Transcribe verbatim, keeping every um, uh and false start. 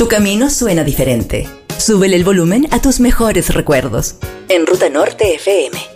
Tu camino suena diferente. Súbele el volumen a tus mejores recuerdos. En Ruta Norte F M.